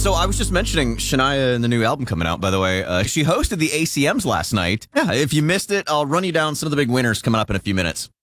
So I was just mentioning Shania and the new album coming out, by the way. She hosted the ACMs last night. Yeah, if you missed it, I'll run you down some of the big winners coming up in a few minutes.